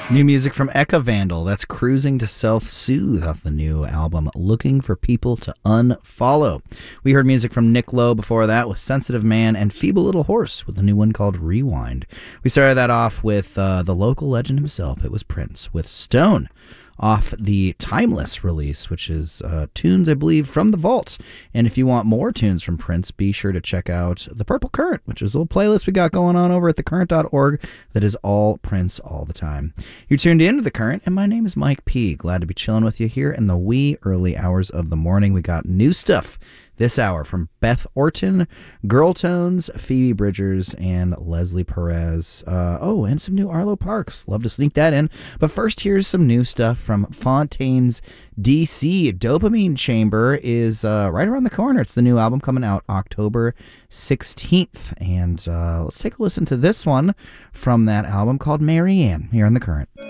New music from Eka Vandal. That's Cruising to Self-Soothe off the new album Looking for People to Unfollow. We heard music from Nick Lowe before that with Sensitive Man and Feeble Little Horse with a new one called Rewind. We started that off with the local legend himself. It was Prince with Stone off the Timeless release, which is tunes, I believe, from the Vault. And if you want more tunes from Prince, be sure to check out The Purple Current, which is a little playlist we got going on over at thecurrent.org that is all Prince all the time. You're tuned in to The Current, and my name is Mike P. Glad to be chilling with you here in the wee early hours of the morning. We got new stuff this hour from Beth Orton, Girl Tones, Phoebe Bridgers, and Leslie Perez. And some new Arlo Parks. Love to sneak that in. But first, here's some new stuff from Fontaines DC. Dopamine Chamber is right around the corner. It's the new album coming out October 16th. And let's take a listen to this one from that album called Marianne here in The Current.